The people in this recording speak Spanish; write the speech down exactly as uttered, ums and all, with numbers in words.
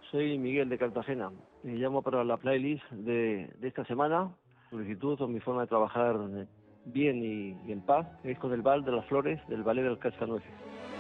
soy Miguel de Cartagena. Me llamo para la playlist de, de esta semana. Solicitud o mi forma de trabajar bien y, y en paz es con el Val de las Flores del Ballet del Cascanueces.